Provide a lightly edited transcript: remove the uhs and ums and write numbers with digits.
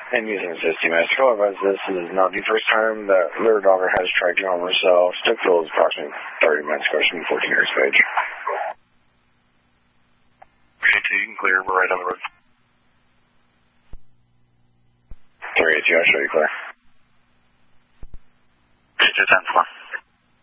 and using System Master. However, this is not the first time that Lure Dogger has tried to harm herself. Stickville is approximately 30 minutes, question 14 years of age. Okay, you can clear. We're right on the road. 382, I'll show you clear. Okay, 10-4.